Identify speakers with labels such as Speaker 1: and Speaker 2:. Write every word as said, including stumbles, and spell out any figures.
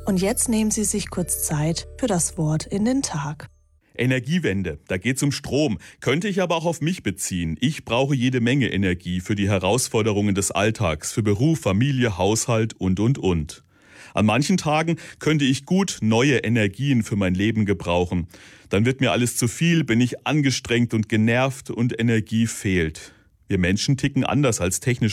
Speaker 1: Und jetzt nehmen Sie sich kurz Zeit für das Wort in den Tag.
Speaker 2: Energiewende, da geht's um Strom. Könnte ich aber auch auf mich beziehen. Ich brauche jede Menge Energie für die Herausforderungen des Alltags, für Beruf, Familie, Haushalt und, und, und. An manchen Tagen könnte ich gut neue Energien für mein Leben gebrauchen. Dann wird mir alles zu viel, bin ich angestrengt und genervt und Energie fehlt. Wir Menschen ticken anders als technische